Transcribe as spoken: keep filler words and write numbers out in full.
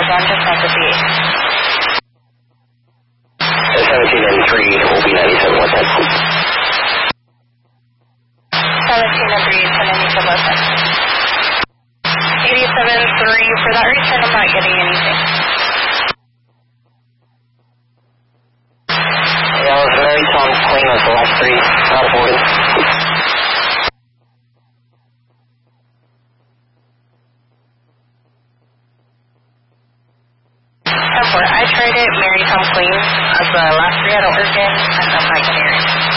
again, just not the D. seventeen and three will be ninety-seven one ten. seventeen and three, ten ninety-seven one ten. eighty-seven three, for that return, I'm not getting anything. Yeah, it was Mary Tom Queen was the last three, not forty. I tried it, Mary Tom Queen, as the last three I don't work in, and I'm not getting it.